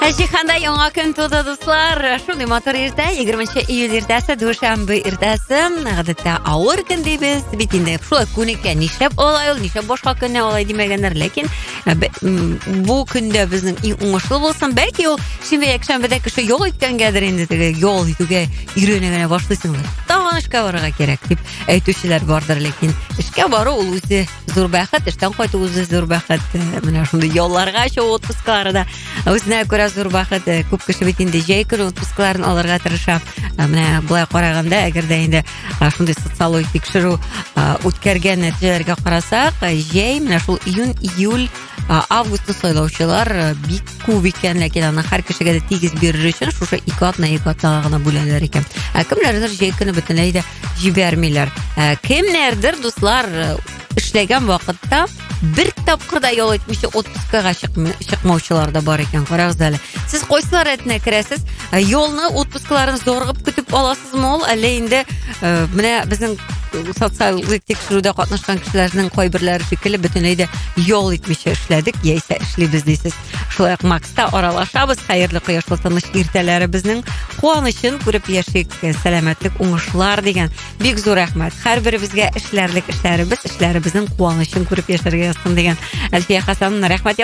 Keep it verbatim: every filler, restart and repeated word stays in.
Жиханда яңа көн туды дуслар. Шундый мотор иртә, егерменче июль иртәсе, дүшәмбе иртәсе. Гадәттә авыр көн дибез. Бит инде шулай күнеккән нишләп алай ул, нишләп башка көнне алай димәгәннәр, ләкин бу көндә безнең иң уңышлы булсын. Бәлки ул шимбә якшәмбәдә кеше ял иткәнгәдер инде, теге ял итүгә иренә генә башлыйсың. Тагын эшкә барырга кирәк дип әйтүчеләр бардыр, ләкин эшкә бару ул үзе зур бәхет, эштән кайту үзе зур бәхет. Менә шундый ялларга чыгу отпускаларда үзенә күрә зур бәхет. Күп кеше бит инде җәй көн отпускаларын алырга тырыша. Менә булай караганда, әгәр дә инде шундый социаль тикшерү үткәргән нәтиҗәләргә карасак, җәй менә шул июнь, июль, августны сайлаучылар бик күп икән, ләкин аны һәр кешегә дә тигез бирер өчен шушы ике атна ике атнага гына бүләләр икән. Кемнәрдер җәй көне бөтенләй дә җибәрмиләр. Кемнәрдер дуслар эшләгән вакытта бер тапкыр да ял итмичә отпускага чыкмаучылар да бар икән. Карагыз әле. Сез кайсылар рәтенә керәсез? Ялны, отпускаларын зоргып көтеп аласызмы ул? Әллә инде менә безнең социаль тикшерүдә катнашкан кешеләрнең кайберләре шикелле бөтенләй дә ял итмичә эшләдек, яисә эшлибез дисез. Шулай ук Макста аралашабыз. Хәерле кояшлы тыныч иртәләре безнең куанычын күреп яшик, сәламәтлек, уңышлар дигән. Бик зур рәхмәт. Һәрберебезгә эшләрлек эшләребез, эшләребезнең куанычын күреп яшәргә язсын дигән Әлфия Хәсән, рәхмәт.